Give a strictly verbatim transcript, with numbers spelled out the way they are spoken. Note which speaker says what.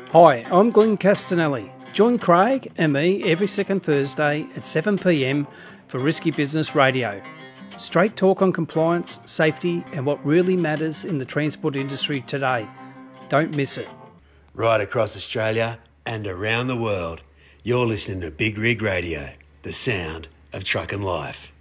Speaker 1: Hi, I'm Glenn Castanelli. Join Craig and me every second Thursday at seven p m for Risky Business Radio. Straight talk on compliance, safety and what really matters in the transport industry today. Don't miss it.
Speaker 2: Right across Australia and around the world, you're listening to Big Rig Radio, the sound of truck and life.